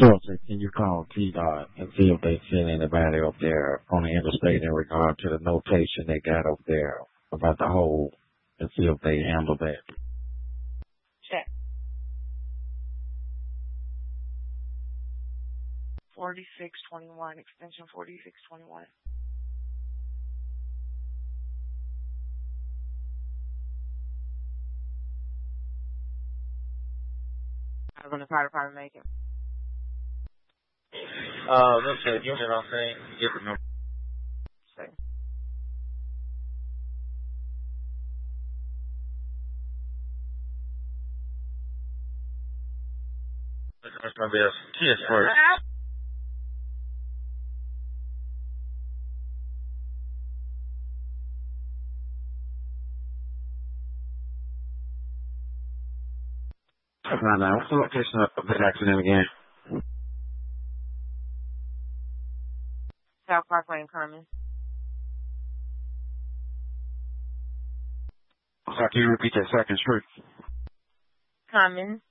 Georgia, can you call T-Dot and see if they sent anybody up there on the interstate in regard to the notation they got up there about the hole and see if they handled that? Check. 4621, extension 4621. I'm going to fire department make it. Let's say unit on thing. Get the number. Say. That's going to be a TS first. What's the location of this accident again? South Parkway and Kerman. Sorry, can you repeat that second street? Kerman.